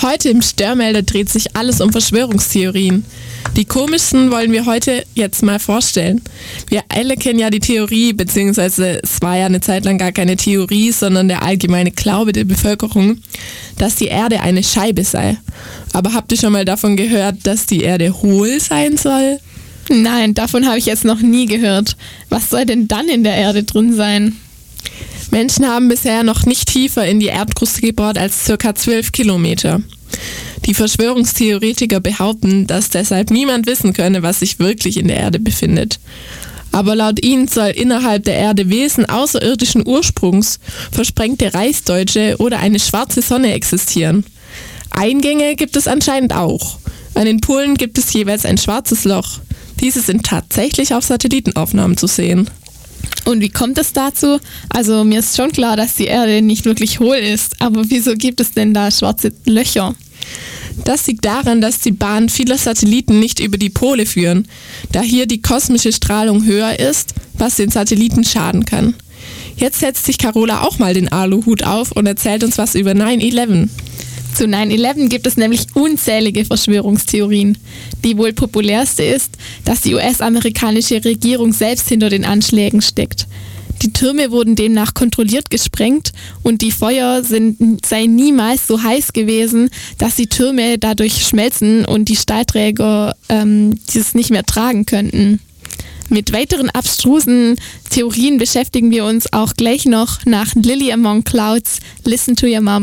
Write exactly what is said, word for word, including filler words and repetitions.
Heute im Störmelder dreht sich alles um Verschwörungstheorien. Die komischsten wollen wir heute jetzt mal vorstellen. Wir alle kennen ja die Theorie, beziehungsweise es war ja eine Zeit lang gar keine Theorie, sondern der allgemeine Glaube der Bevölkerung, dass die Erde eine Scheibe sei. Aber habt ihr schon mal davon gehört, dass die Erde hohl sein soll? Nein, davon habe ich jetzt noch nie gehört. Was soll denn dann in der Erde drin sein? Menschen haben bisher noch nicht tiefer in die Erdkruste gebohrt als ca. zwölf Kilometer. Die Verschwörungstheoretiker behaupten, dass deshalb niemand wissen könne, was sich wirklich in der Erde befindet. Aber laut ihnen soll innerhalb der Erde Wesen außerirdischen Ursprungs, versprengte Reichsdeutsche oder eine schwarze Sonne existieren. Eingänge gibt es anscheinend auch. An den Polen gibt es jeweils ein schwarzes Loch. Diese sind tatsächlich auf Satellitenaufnahmen zu sehen. Und wie kommt es dazu? Also mir ist schon klar, dass die Erde nicht wirklich hohl ist, aber wieso gibt es denn da schwarze Löcher? Das liegt daran, dass die Bahnen vieler Satelliten nicht über die Pole führen, da hier die kosmische Strahlung höher ist, was den Satelliten schaden kann. Jetzt setzt sich Carola auch mal den Aluhut auf und erzählt uns was über nine eleven. Zu nine eleven gibt es nämlich unzählige Verschwörungstheorien. Die wohl populärste ist, dass die U S-amerikanische Regierung selbst hinter den Anschlägen steckt. Die Türme wurden demnach kontrolliert gesprengt und die Feuer sind, seien niemals so heiß gewesen, dass die Türme dadurch schmelzen und die Stahlträger ähm, dieses nicht mehr tragen könnten. Mit weiteren abstrusen Theorien beschäftigen wir uns auch gleich noch nach Lily Among Clouds, Listen to Your Mama.